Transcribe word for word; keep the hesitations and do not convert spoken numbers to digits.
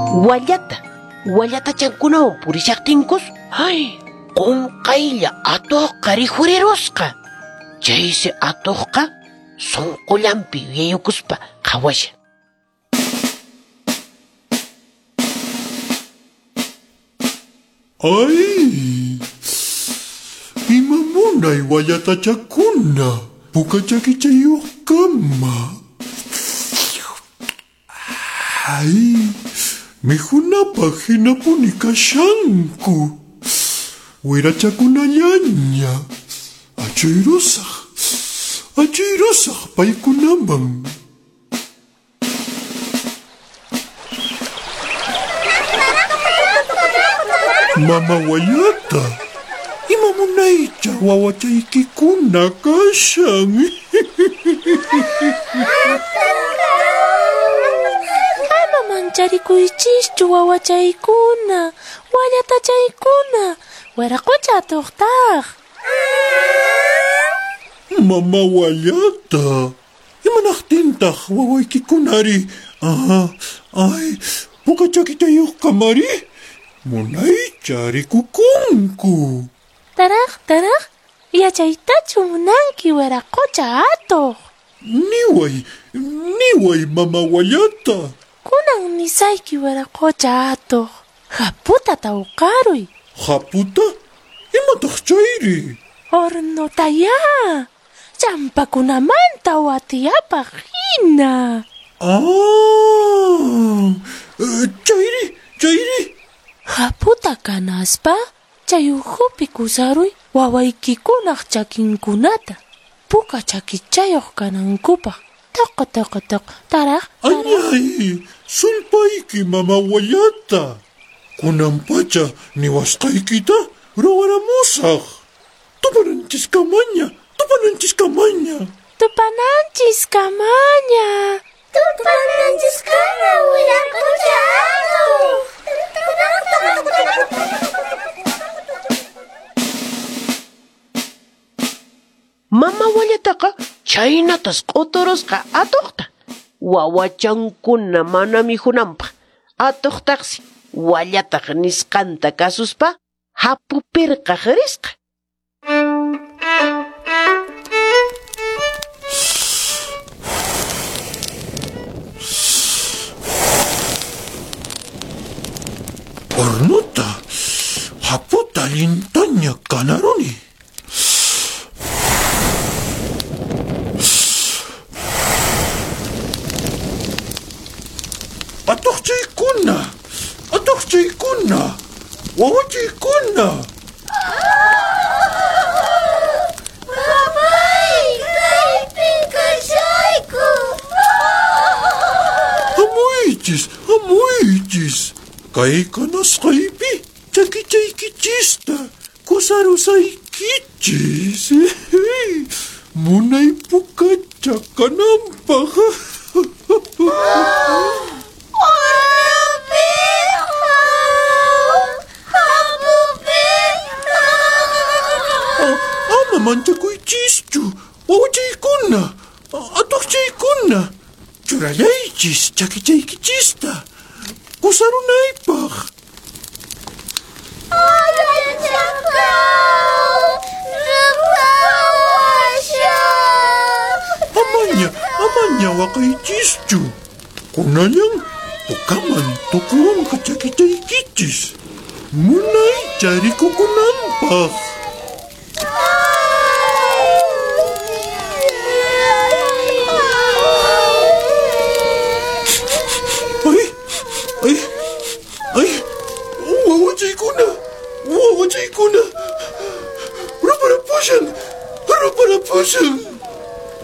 Wallata, wallata chankunawan purishaqtinkus, ay, qunqaylla atuqqa rihurirusqa. Chaysi atuqqa sunqullanpi yayukuspa qhawasha. Ay, imamunay wallatachakuna puka chakichayuqkama. Ay, mijunapaq hinapuni kashanku. Wirachakunallaña achuyrusaq, achuyrusaq paykunaman. Mama wallata, imamunaycha wawachaykikuna kashan. Ama mancharikuychischu wawachaykuna, wallatachaykuna, wiraqucha atuqtaq. Mama wallata, imanaqtintaq wawaykikunari, aha, ay, puka chakitayuqkamari? Munaycha rikukunku. Taraq, taraq, yachaytachu munanki wiraqucha atuq. Niway, niway mama wallata. Kunan nisayki wiraqucha atuq. Haputa tawqaruy. Haputa? Imataq chayri? Hornotaya. Champakunamanta watiyapaq hina. Ah, chayri, chayri. Haputa kanaspa, chayuhupi kusaruy wawaykikunaq chakinkunata. Puka chakichayuq kanankupaq. Taqa taqa taqa, taraq, taraq. Anyay, sulpayki mama wallata. Kunan pacha niwasqaykita ruwaramusaq. Tupananchiskamaña, tupananchiskamaña. Tupananchiskamaña. Tupananchiskana wiraqucha atuq. Mama wallataqa chaynatas q'uturusqa atuqta. Wawachankuna mana mijunanpaq atuqtaqsi wallataq nisqanta kasuspa hapupirqa risqa. Hornuta, haputa lintaña kanaruni. Atuqchaykuna, atuqchaykuna, wawachaykuna. Mamay, kaypin kashayku. Hamuychis, hamuychis. Kay kanasqaypi chakichaykichista kusarusaykichis. Munay pukacha kananpaq. Ama manchakuychischu, wawachaykuna, atuqchaykuna. Churallaychis chakichaykichista kusarunaypaq. Amaña, amaña waqaychischu. Kunallan pukaman tukuwanqa chakichaykichis. Munaycha rikukunanpaq. Ay, ay, ay, wawachaykuna, wawachaykuna. Ruparapushan, ruparapushan.